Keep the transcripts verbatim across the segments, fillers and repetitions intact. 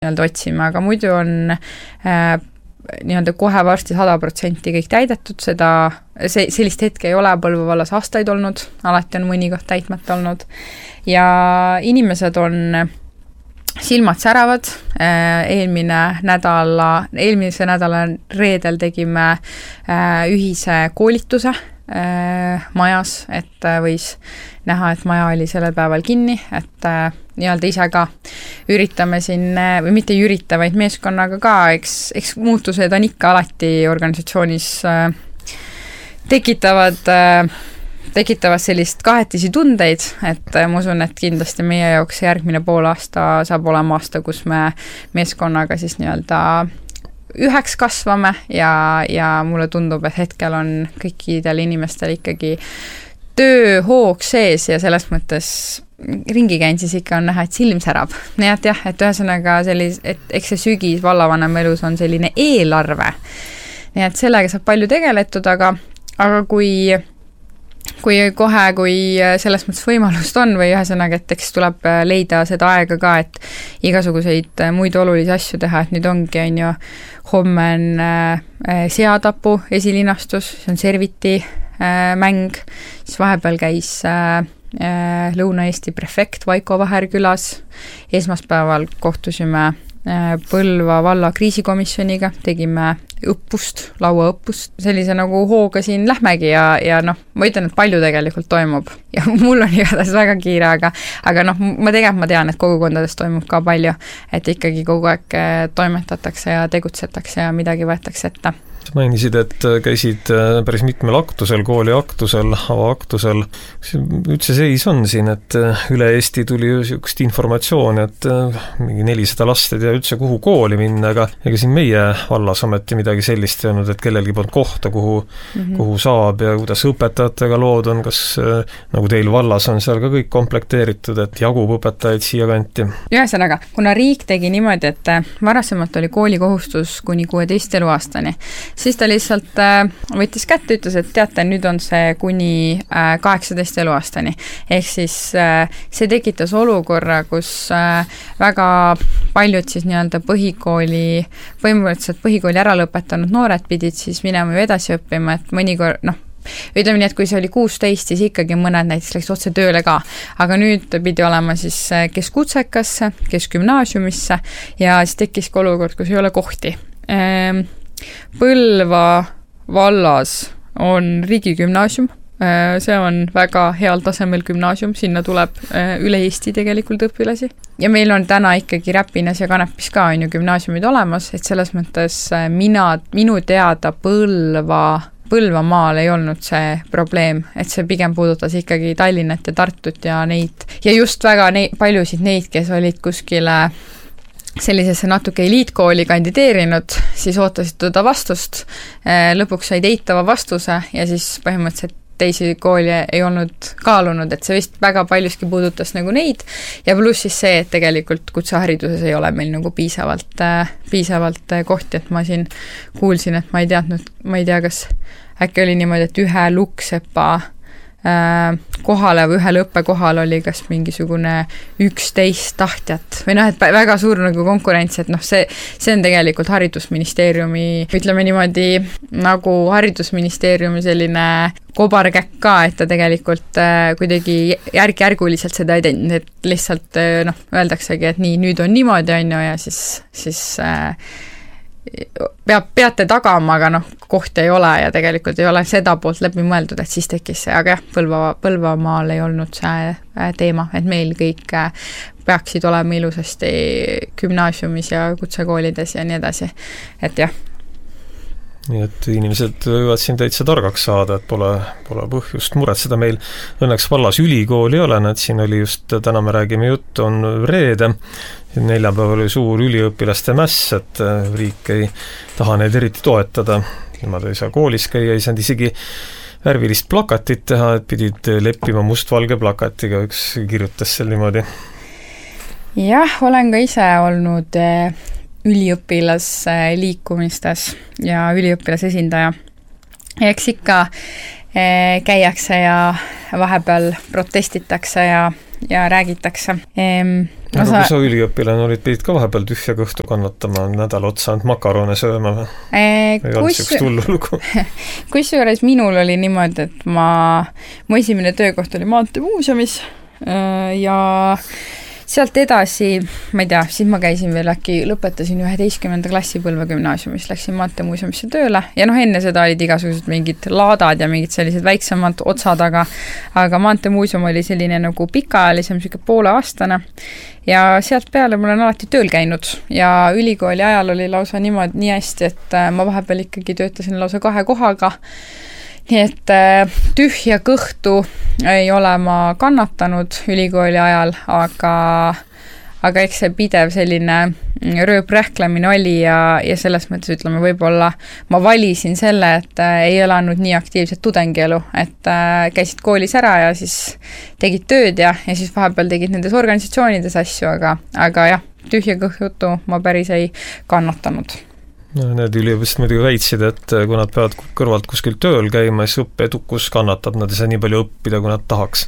nii-öelda otsime, aga muidu on äh, nii-öelda kohe varsti sada protsenti kõik täidetud, seda, see, sellist hetke ei ole Põlva vallas aastaid olnud, alati on mõni koht täitmata olnud ja inimesed on silmad säravad, eelmine nädala, eelmise nädala reedel tegime ühise koolituse majas, et võis näha, et maja oli sellel päeval kinni, et nii-öelda ise ka üritame siin, või mitte ei ürita, vaid meeskonnaga ka, eks, eks muutused on ikka alati organisatsioonis tekitavad, tekitavad sellist kahetisi tundeid, et ma usun, et kindlasti meie jaoks järgmine pool aasta saab olema aasta, kus me meeskonnaga siis nii-öelda üheks kasvame ja, ja mulle tundub, et hetkel on kõikidel inimestel ikkagi tööhoog sees ja selles mõttes ringi käin, siis ikka on näha, et silm särab. Nii et jah, et ühesõnaga sellis, et eks see sügis vallavanema elus on selline eelarve. Nii et sellega saab palju tegeletud, aga, aga kui kui kohe, kui selles mõttes võimalust on või ühesõnaga, et eks tuleb leida seda aega ka, et igasuguseid muid olulisi asju teha, et nüüd ongi, on ju, homme on seatapu esilinastus, see on Serviti mäng, siis vahepeal käis Lõuna-Eesti prefekt Vaiko Vaherkülas, esmaspäeval kohtusime Põlva valla kriisikomisjoniga, tegime õppust, lauaõppust, sellise nagu hooga siin lähmegi ja, ja noh, ma ütlen, et palju tegelikult toimub ja mul on igatahes väga kiire, aga, aga noh, ma tegelikult ma tean, et kogukondades toimub ka palju, et ikkagi kogu aeg toimetatakse ja tegutsetakse ja midagi võetakse ette. Sa mainisid, et käisid päris mitmel aktusel, kooli aktusel, avaaktusel. Üldse seis on siin, et üle Eesti tuli sükst informatsioon, et mingi nelisada last ei tea üldse kuhu kooli minna, aga ega siin meie vallas ometi midagi sellist ei olnud, et kellelgi polnud kohta, kuhu, mm-hmm. kuhu saab ja kuidas õpetajatega lood on, kas nagu teil vallas on seal ka kõik komplekteeritud, et jagub õpetajaid siia kanti? Ühesõnaga, kuna riik tegi niimoodi, et varasemalt oli koolikohustus kuni kuueteist eluaastani, siis ta lihtsalt äh, võttis kätte, ütles, et teate, nüüd on see kuni äh, kaheksateist eluaastani. Ehk siis äh, see tekitas olukorra, kus äh, väga paljud siis nii-öelda põhikooli, põhimõtteliselt põhikooli ära lõpetanud noored pidid siis minema ju edasi õppima, et mõnikord, noh, ütleme nii, et kui see oli kuusteist, siis ikkagi mõned näiteks läks otse tööle ka, aga nüüd pidi olema siis kes kutsekasse, kes gümnaasiumisse ja siis tekkis ka olukord, kus ei ole kohti. Ehm, Põlva vallas on riigigümnaasium, see on väga heal tasemel gümnaasium, sinna tuleb üle Eesti tegelikult õpilasi. Ja meil on täna ikkagi Räpinas ja Kanepis ka on ju gümnaasiumid olemas, et selles mõttes mina, minu teada Põlva, Põlvamaal ei olnud see probleem, et see pigem puudutas ikkagi Tallinnat ja Tartut ja neid, ja just väga neid, paljusid neid, kes olid kuskile sellisesse natuke eliitkooli kandideerinud, siis ootasid teda vastust, lõpuks said eitava vastuse ja siis põhimõtteliselt teisi kooli ei olnud kaalunud, et see vist väga paljuski puudutas nagu neid ja pluss siis see, et tegelikult kutsehariduses ei ole meil nagu piisavalt, piisavalt kohti, et ma siin kuulsin, et ma ei teadnud, ma ei tea, kas äkki oli niimoodi, et ühe Luksepa kohale või ühel õppekohal oli kas mingisugune üksteist tahtjat või noh, et väga suur nagu konkurents, et noh, see, see on tegelikult haridusministeeriumi, ütleme niimoodi nagu haridusministeeriumi selline kobarkäkk ka, et ta tegelikult kuidagi järk-järguliselt seda ei teinud, et lihtsalt noh, öeldaksegi, et nii, nüüd on niimoodi, on ju, ja siis, siis peab, peate tagama, aga noh, kohti ei ole ja tegelikult ei ole seda poolt läbi mõeldud, et siis tekkis see, aga jah, Põlva, Põlvamaal ei olnud see teema, et meil kõik peaksid olema ilusasti gümnaasiumis ja kutsekoolides ja nii edasi, et jah. Nii et inimesed võivad siin täitsa targaks saada, et pole, pole põhjust muretseda. Meil õnneks vallas ülikooli ei ole, et siin oli just, täna me räägime juttu, on reede, neljapäeval oli suur üliõpilaste mäss, et riik ei taha neid eriti toetada, ilma ta ei saa koolis käia, ei saanud isegi värvilist plakatit teha, et pidid leppima mustvalge plakatiga, üks kirjutas seal niimoodi. Jah, olen ka ise olnud üliõpilas liikumistes ja üliõpilas esindaja. Eks ikka käiakse ja vahepeal protestitakse ja, ja räägitakse. aga sa... kui sa üliõpilane olid, pidid ka vahepeal tühja kõhtu kannatama, nädal otsa ainult makarone sööma või? Või olnud selleks tullulugu? Kusjuures minul oli niimoodi, et ma, mu esimene töökoht oli Maanteemuuseumis ja sealt edasi, ma ei tea, siis ma käisin veel äkki, lõpetasin üheteistkümnenda klassi Põlva gümnaasiumis, läksin Maanteemuuseumisse tööle ja noh, enne seda olid igasugused mingid laadad ja mingid sellised väiksemad otsad, aga, aga Maanteemuuseum oli selline nagu pikaajalisem, selline pooleaastane ja sealt peale ma olen alati tööl käinud ja ülikooli ajal oli lausa niimoodi nii hästi, et ma vahepeal ikkagi töötasin lausa kahe kohaga. Nii et tühja kõhtu ei ole ma kannatanud ülikooli ajal, aga, aga eks see pidev selline rööprähklemine oli ja, ja selles mõttes ütleme, võib-olla ma valisin selle, et ei elanud nii aktiivset tudengielu, et käisid koolis ära ja siis tegid tööd ja, ja siis vahepeal tegid nendes organisatsioonides asju, aga, aga jah, tühja kõhtu ma päris ei kannatanud. No, need üliõpilased muidugi väitsid, et kui nad peavad kõrvalt kuskil tööl käima, siis õppeedukus kannatab, nad ei saa nii palju õppida, kui nad tahaks.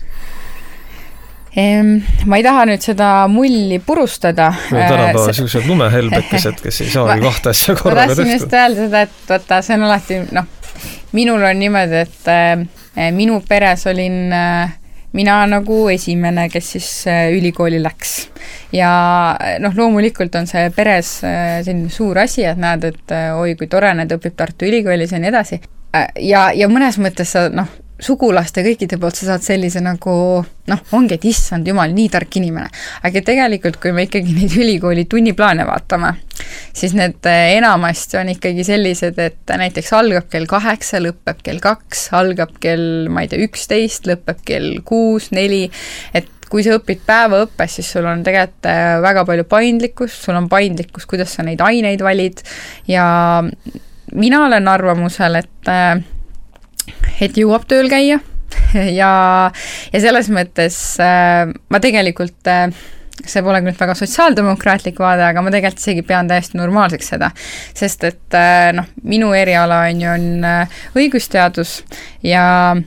Ehm, ma ei taha nüüd seda mulli purustada. Tänapäeva see... sellised lumehelbekesed, kes ei saagi kahte asja korraga tehtud. Ma tahtsin just öelda seda, et võtta, see on alati, noh, minul on niimoodi, et äh, minu peres olin äh, mina nagu esimene, kes siis ülikooli läks. Ja noh, loomulikult on see peres selline suur asi, et näed, et oi, kui tore, need õpib Tartu Ülikoolis ja nii edasi. Ja, ja mõnes mõttes sa, noh, sugulaste kõikide poolt sa saad sellise nagu, noh, ongi, et issand jumal, nii tark inimene. Aga tegelikult, kui me ikkagi neid ülikooli tunniplaane vaatame, siis need enamasti on ikkagi sellised, et näiteks algab kell kaheksa, lõpeb kell kaks, algab kell, ma ei tea, üksteist, lõpeb kell kuus, neli, et kui sa õpid päevaõppes, siis sul on tegelikult väga palju paindlikkust, sul on paindlikkus, kuidas sa neid aineid valid ja mina olen arvamusel, et et jõuab tööl käia ja, ja selles mõttes äh, ma tegelikult, äh, see pole nüüd väga sotsiaaldemokraatlik vaade, aga ma tegelikult isegi pean täiesti normaalseks seda, sest et äh, noh, minu eriala on ju on äh, õigusteadus ja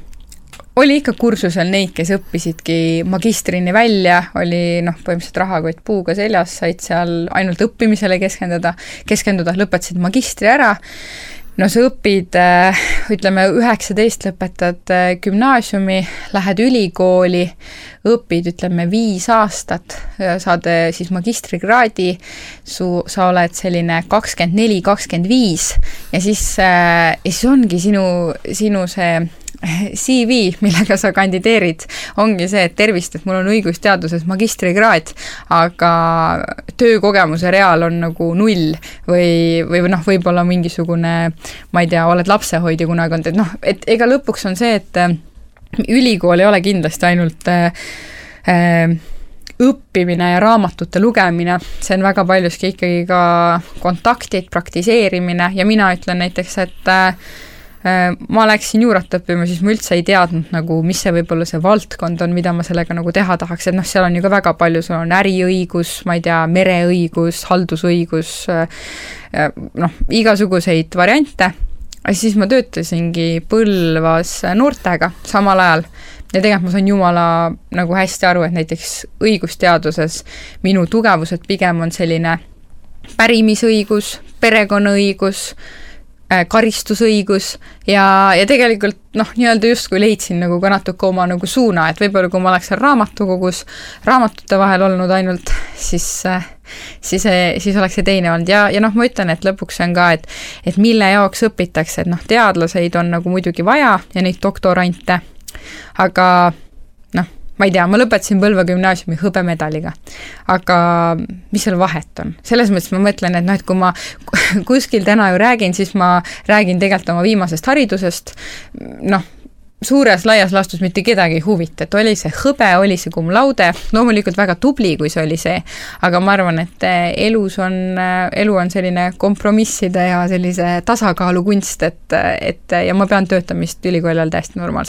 oli ikka kursusel neid, kes õppisidki magistrini välja, oli noh, põhimõtteliselt rahakott puuga seljas, said seal ainult õppimisele keskenduda, keskenduda, lõpetasid magistri ära. No sa õpid, ütleme, üheksateist lõpetad gümnaasiumi, lähed ülikooli, õpid, ütleme, viis aastat, saad siis magistrikraadi, su, sa oled selline kakskümmend neli kakskümmend viis ja siis, ja siis ongi sinu, sinu see C V, millega sa kandideerid, ongi see, et tervist, et mul on õigusteaduses magistrikraad, aga töökogemuse reaal on nagu null või, või noh, võib-olla mingisugune, ma ei tea, oled lapsehoidja kunagi olnud, et noh, et ega lõpuks on see, et ülikool ei ole kindlasti ainult äh, äh, õppimine ja raamatute lugemine, see on väga paljuski ikkagi ka kontaktid, praktiseerimine ja mina ütlen näiteks, et äh, ma läksin juurat õppima, siis ma üldse ei teadnud nagu, mis see võib-olla see valdkond on, mida ma sellega nagu teha tahaks, et noh, seal on ju ka väga palju, sul on äriõigus, ma ei tea, mereõigus, haldusõigus, noh, igasuguseid variante, siis ma töötasingi Põlvas noortega samal ajal ja tegelikult ma sain jumala nagu hästi aru, et näiteks õigusteaduses minu tugevused pigem on selline pärimisõigus, perekonnaõigus, karistusõigus ja, ja tegelikult noh, nii-öelda justkui leidsin nagu ka natuke oma nagu suuna, et võib-olla kui ma oleks seal raamatukogus raamatute vahel olnud ainult, siis, siis, siis oleks see teine olnud ja, ja noh, ma ütlen, et lõpuks on ka, et, et mille jaoks õpitakse, et noh, teadlaseid on nagu muidugi vaja ja neid doktorante, aga noh, ma ei tea, ma lõpetasin Põlva gümnaasiumi hõbemedaliga, aga mis seal vahet on? Selles mõttes ma mõtlen, et noh, et kui ma kuskil täna ju räägin, siis ma räägin tegelikult oma viimasest haridusest, noh, suures laias laastus mitte kedagi huvita, et oli see hõbe, oli see cum laude, loomulikult väga tubli, kui see oli see, aga ma arvan, et elus on, elu on selline kompromisside ja sellise tasakaalu kunst, et, et ja ma pean töötamist ülikooli all täiesti normaalseks.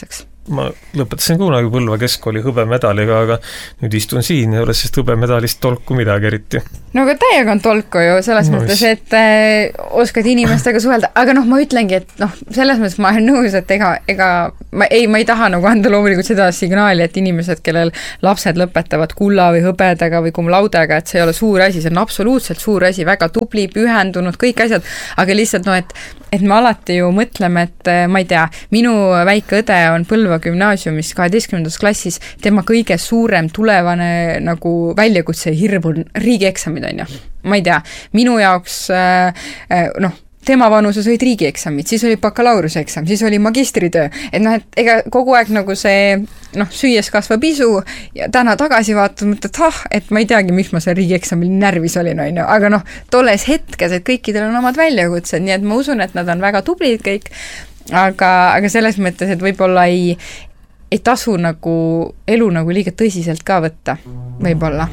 ma lõpetasin kunagi Põlva keskkooli hõbemedaliga, aga nüüd istun siin ja ei ole sellest hõbemedalist tolku midagi eriti. No aga täiega on tolku ju, selles no, mõttes, et äh, oskad inimestega suhelda, aga noh, ma ütlengi, et noh, selles mõttes ma olen nõus, et ega, ega ma ei, ma ei taha nagu anda loomulikult seda signaali, et inimesed, kellel lapsed lõpetavad kulla või hõbedaga või cum laudega, et see ei ole suur asi, see on absoluutselt suur asi, väga tubli, pühendunud, kõik asjad, aga lihtsalt no, et, et me alati ju mõtleme, et ma ei tea, minu väike õde on Põlva gümnaasiumis kaheteistkümnendas klassis, tema kõige suurem tulevane nagu väljakutse hirm on riigieksamid, on ju. Ma ei tea, minu jaoks noh, tema vanuses olid riigieksamid, siis oli bakalaureuse-eksam, siis oli magistritöö, et noh, et ega kogu aeg nagu see noh, süües kasvab isu ja täna tagasi vaatad, mõtled, ah, et ma ei teagi, miks ma seal riigieksamil närvis olin, on ju, aga noh, tolles hetkes, et kõikidel on omad väljakutsed, nii et ma usun, et nad on väga tublid kõik, aga, aga selles mõttes, et võib-olla ei, ei tasu nagu elu nagu liiga tõsiselt ka võtta, võib-olla.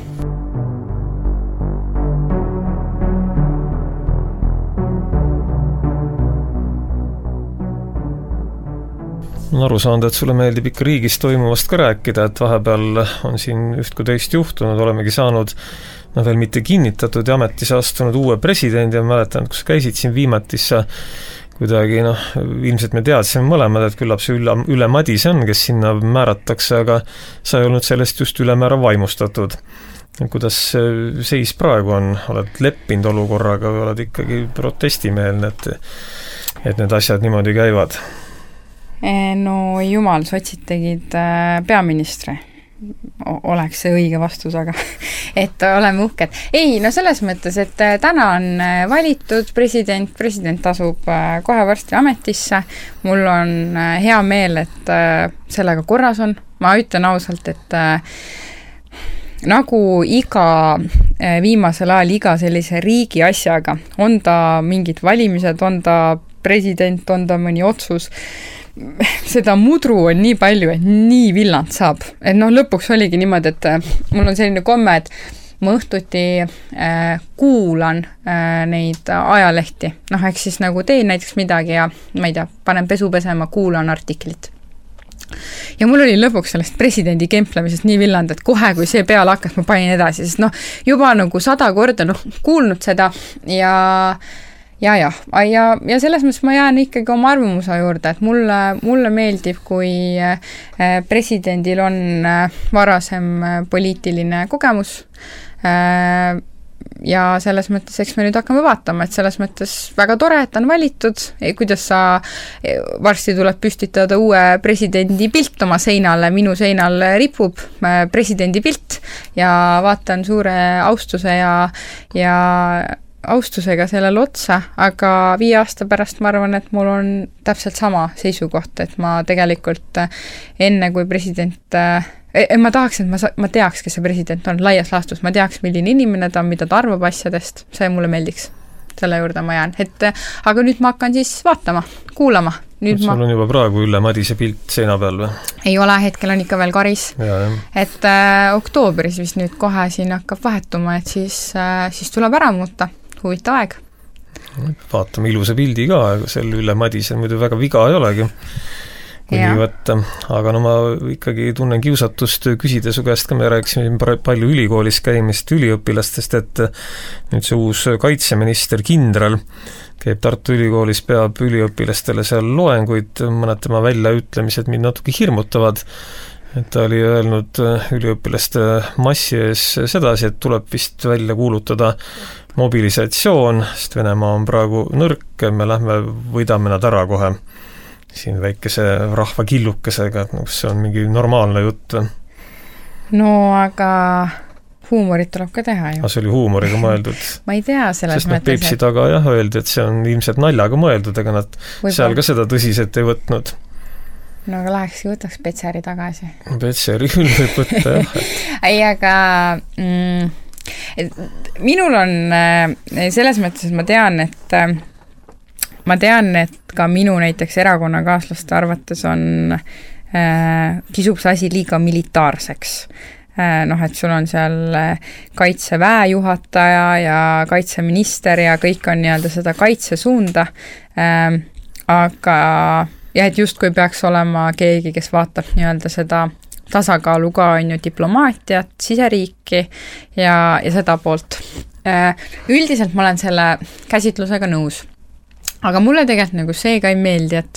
On aru saanud, et sulle meeldib ikka riigis toimuvast ka rääkida, et vahepeal on siin üht kui teist juhtunud, olemegi saanud no veel mitte kinnitatud ja ametisse astunud uue presidendi ja mäletan, kus käisid siin viimatissa kuidagi, noh, ilmselt me teadsime mõlemad, et küllap see üle, üle Madise on, kes sinna määratakse, aga sa ei olnud sellest just ülemäära vaimustatud. Kuidas seis praegu on? Oled leppinud olukorraga või oled ikkagi protestimeelne, et, et need asjad niimoodi käivad? No jumal, sotsid tegid peaministri. Oleks see õige vastus, aga et oleme uhked. Ei, no selles mõttes, et täna on valitud president, president asub kohe varsti ametisse. Mul on hea meel, et sellega korras on. Ma ütlen ausalt, et nagu iga viimasel ajal iga sellise riigi asjaga, on ta mingid valimised, on ta president, on ta mõni otsus, seda mudru on nii palju, et nii villand saab. Et noh, lõpuks oligi niimoodi, et mul on selline komme, et ma õhtuti äh, kuulan äh, neid ajalehti. Noh, eks siis nagu teen näiteks midagi ja ma ei tea, panen pesu pesema, kuulan artiklit. Ja mul oli lõpuks sellest presidendi kemplemisest nii villand, et kohe, kui see peale hakkas, ma panin edasi, sest noh, juba nagu sada korda noh, kuulnud seda ja Ja, ja, ja, ja selles mõttes ma jään ikkagi oma arvamuse juurde, et mulle, mulle meeldib, kui presidendil on varasem poliitiline kogemus ja selles mõttes, eks me nüüd hakkame vaatama, et selles mõttes väga tore, et on valitud, kuidas sa varsti tuleb püstitada uue presidendi pilt oma seinale, minu seinal ripub presidendi pilt ja vaatan suure austuse ja, ja austusega sellele otsa, aga viie aasta pärast ma arvan, et mul on täpselt sama seisukoht, et ma tegelikult enne kui president, ma tahaks, et ma, ma teaks, kes see president on laias laastus, ma teaks, milline inimene ta on, mida ta arvab asjadest, see mulle meeldiks, selle juurde ma jään, et aga nüüd ma hakkan siis vaatama, kuulama. Nüüd sul ma... on juba praegu üle Madise pilt seina peal või? Ei ole, hetkel on ikka veel karis, ja, ja. et äh, oktoobris vist nüüd kohe siin hakkab vahetuma, et siis, äh, siis tuleb ära muuta. Huvitav aeg. Vaatame ilusa pildi ka, sel üle Madise muidu väga viga ei olegi, kui nii võtta. Aga no ma ikkagi tunnen kiusatust küsida su käest ka, me rääkisime palju ülikoolis käimist üliõpilastest, et nüüd see uus kaitseminister kindral käib Tartu Ülikoolis, peab üliõpilastele seal loenguid, mõned tema väljaütlemised mind natuke hirmutavad, et ta oli öelnud üliõpilaste massi ees sedasi, et tuleb vist välja kuulutada mobilisatsioon, sest Venemaa on praegu nõrk, me lähme, võidame nad ära kohe siin väikese rahva killukesega, et see on mingi normaalne jutt. No aga huumorit tuleb ka teha ju. Aga see oli huumoriga mõeldud. Ma ei tea selles sest mõttes. Sest Peipsi et... taga jah öeldi, et see on ilmselt naljaga mõeldud, ega nad Võib seal ka seda tõsiselt ei võtnud. No aga lähekski võtaks Petseri tagasi. Petseri küll võib võtta, jah. ei, aga mm, et minul on selles mõttes, et ma tean, et ma tean, et ka minu näiteks erakonnakaaslaste arvates on äh, kisub see asi liiga militaarseks. Äh, noh, et sul on seal kaitseväe juhataja ja kaitseminister ja kõik on nii-öelda seda kaitsesuunda, äh, aga ja et justkui peaks olema keegi, kes vaatab nii-öelda seda tasakaalu ka on ju diplomaatiat, siseriiki ja, ja seda poolt. Üldiselt ma olen selle käsitlusega nõus. Aga mulle tegelikult nagu see ka ei meeldi, et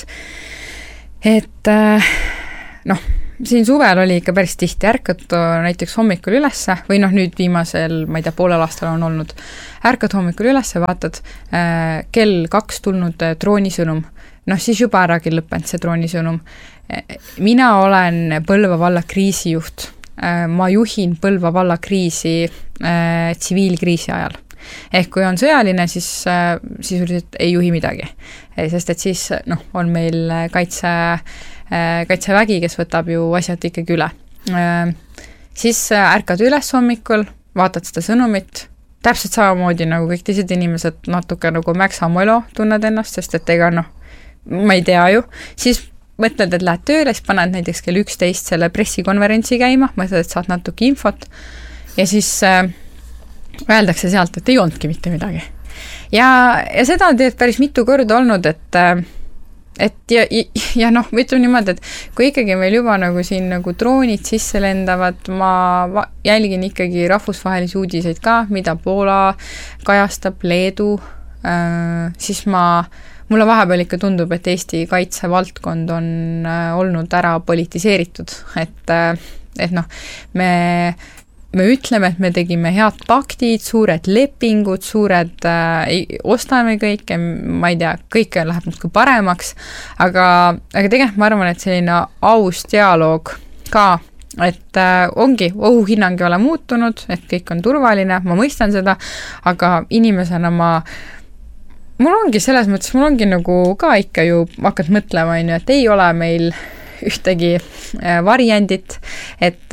et noh, siin suvel oli ikka päris tihti ärkad näiteks hommikul ülesse või noh, nüüd viimasel, ma ei tea, poolel aastal on olnud, ärkad hommikul ülesse, vaatad kell kaks tulnud droonisõnum, noh siis juba äragi lõppenud see droonisõnum. Mina olen Põlva valla kriisijuht. Ma juhin Põlva valla kriisi äh, tsiviilkriisi ajal. Ehk kui on sõjaline, siis äh, sisuliselt ei juhi midagi. Sest et siis noh, on meil kaitse, äh, kaitsevägi, kes võtab ju asjad ikkagi üle. Äh, siis ärkad üles hommikul, vaatad seda sõnumit, täpselt samamoodi nagu kõik teised inimesed natuke nagu mäksamolo tunned ennast, sest et ega noh, ma ei tea ju, siis mõtled, et lähed tööle, siis paned näiteks kell üksteist selle pressikonverentsi käima, mõtled, et saad natuke infot ja siis äh, öeldakse sealt, et ei olnudki mitte midagi. Ja, ja seda on tegelikult päris mitu korda olnud, et, et ja, ja, ja noh, ütleme niimoodi, et kui ikkagi meil juba nagu siin nagu droonid sisse lendavad, ma jälgin ikkagi rahvusvahelisi uudiseid ka, mida Poola kajastab, Leedu, äh, siis ma mulle vahepeal ikka tundub, et Eesti kaitsevaldkond on olnud ära politiseeritud, et, et noh, me, me ütleme, et me tegime head paktid, suured lepingud, suured äh, ostame kõike, ma ei tea, kõik läheb muudkui paremaks, aga, aga tegelikult ma arvan, et selline aus dialoog ka, et äh, ongi, ohuhinnang ei ole muutunud, et kõik on turvaline, ma mõistan seda, aga inimesena ma mul ongi selles mõttes, mul ongi nagu ka ikka ju hakkad mõtlema, et ei ole meil ühtegi variandit, et,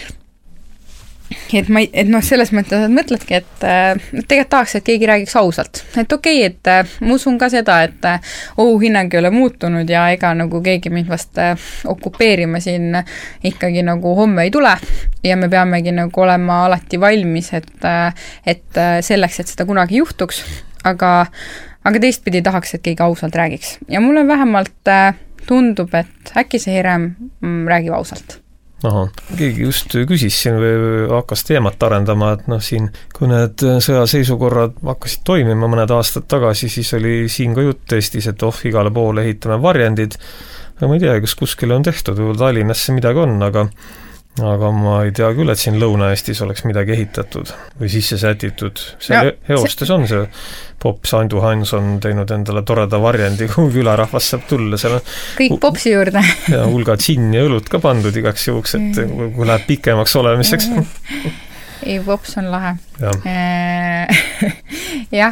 et, ma, et noh, selles mõttes et mõtledki, et tegelikult tahaks, et keegi räägiks ausalt. Et okei, okay, et ma usun ka seda, et ohuhinnang ei ole muutunud ja ega nagu keegi mind vast okupeerima siin ikkagi nagu homme ei tule ja me peamegi nagu olema alati valmis, et, et selleks, et seda kunagi juhtuks, aga aga teistpidi tahaks, et keegi ausalt räägiks. Ja mulle vähemalt tundub, et äkki see Herem räägib ausalt. Aha, keegi just küsis siin või hakkas teemat arendama, et noh siin, kui need sõjaseisukorrad hakkasid toimima mõned aastad tagasi, siis oli siin ka jutt Eestis, et oh, igale poole ehitame varjendid, aga ma ei tea, kas kuskile on tehtud, või Tallinnasse midagi on, aga aga ma ei tea küll, et siin Lõuna-Eestis oleks midagi ehitatud või sisse sätitud. See ja, heostes see... on see Pops Andu Hanson teinud endale toreda varjendi, kui ülarahvas saab tulla. Seal on kõik popsi juurde. Ja hulga džinn ja õlut ka pandud igaks juhuks, et kui läheb pikemaks olemiseks. Ei, pops on lahe. Jah. jah.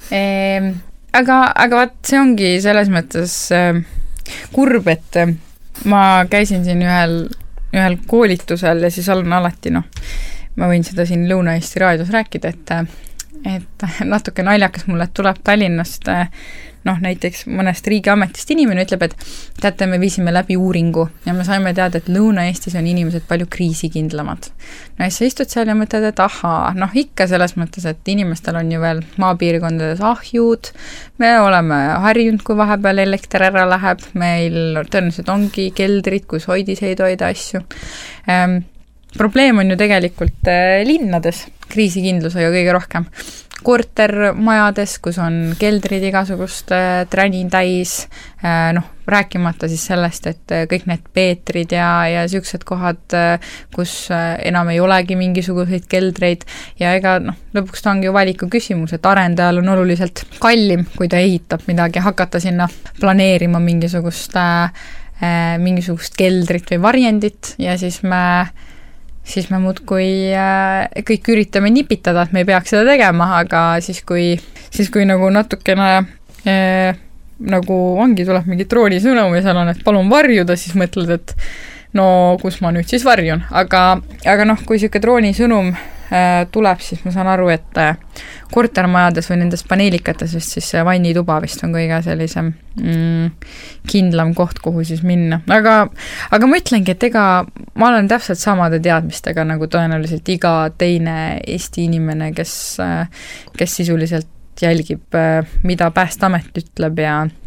Aga, aga vaat see ongi selles mõttes kurb, et ma käisin siin ühel ühel koolitusel ja siis olen alati, noh, ma võin seda siin Lõuna-Eesti raadios rääkida, et, et natuke naljakas mulle tuleb Tallinnast, noh, näiteks mõnest riigiametist inimene ütleb, et teate, me viisime läbi uuringu ja me saime teada, et Lõuna-Eestis on inimesed palju kriisikindlamad. No ja sa istud seal ja mõtled, et ahaa, noh, ikka selles mõttes, et inimestel on ju veel maapiirkondades ahjud, me oleme harjunud, kui vahepeal elekter ära läheb, meil tõenäoliselt ongi keldrid, kus hoidiseid hoida asju. Ähm, probleem on ju tegelikult äh, linnades kriisikindlusega kõige rohkem. Kortermajades, kus on keldrid igasugust äh, tränin täis, äh, noh, rääkimata siis sellest, et äh, kõik need peetrid ja, ja siuksed kohad, äh, kus äh, enam ei olegi mingisuguseid keldreid ja ega noh, lõpuks ta ongi ju valiku küsimus, et arendajal on oluliselt kallim, kui ta ehitab midagi, hakata sinna planeerima mingisugust, äh, mingisugust keldrit või varjendit ja siis me siis me muudkui äh, kõik üritame nipitada, et me ei peaks seda tegema, aga siis kui, siis kui nagu natukene äh, nagu ongi, tuleb mingi droonisõnum ja seal on, et palun varjuda, siis mõtled, et no kus ma nüüd siis varjun, aga, aga noh, kui siuke droonisõnum äh, tuleb, siis ma saan aru, et äh, kortermajades või nendes paneelikates vist siis vannituba vist on kõige sellisem mm, kindlam koht, kuhu siis minna. Aga, aga ma ütlengi, et ega ma olen täpselt samade teadmistega nagu tõenäoliselt iga teine Eesti inimene, kes, kes sisuliselt jälgib, mida Päästeamet ütleb ja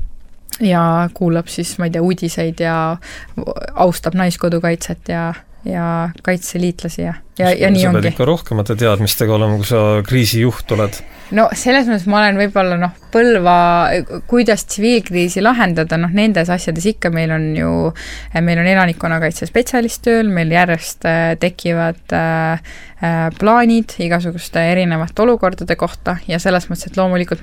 ja kuulab siis, ma ei tea, uudiseid ja austab naiskodukaitset ja ja kaitseliitlasi ja, ja, ja nii sa ongi. pead ikka rohkemate teadmistega olema, kui sa kriisijuht oled. No selles mõttes ma olen võib-olla noh, Põlva, kuidas tsiviilkriisi lahendada, noh nendes asjades ikka meil on ju, meil on elanikkonnakaitse spetsialist tööl, meil järjest tekivad äh, plaanid igasuguste erinevate olukordade kohta ja selles mõttes, et loomulikult